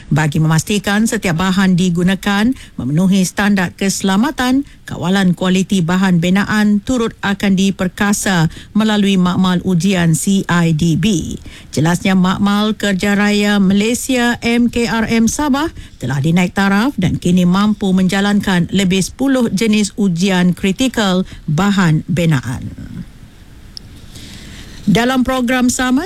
Bagi memastikan setiap bahan digunakan memenuhi standard keselamatan, kawalan kualiti bahan binaan turut akan diperkasa melalui makmal ujian CIDB. Jelasnya makmal Kerja Raya Malaysia MKRM Sabah telah dinaik taraf dan kini mampu menjalankan lebih 10 jenis ujian kritikal bahan binaan. Dalam program sama,